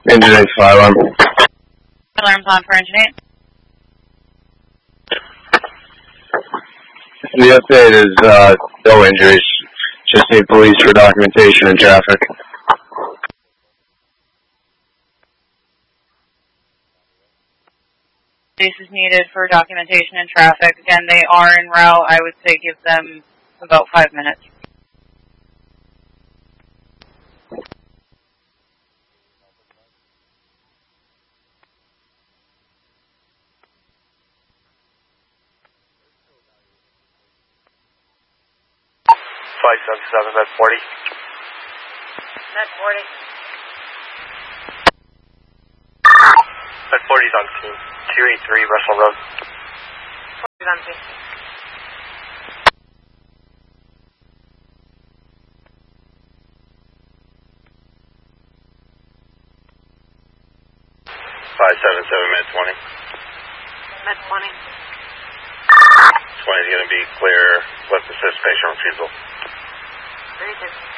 Engine 8 fire alarm. Alarms on for engine 8. The update is no injuries. Just need police for documentation and traffic. Police is needed for documentation and traffic. Again, they are en route. I would say give them about 5 minutes. Med 40. Med 40. Med 40 is on scene. 283 Russell Road. 40 is on scene. Med 20. Med 20. 20 is going to be clear. Let's assist patient refusal. Very good.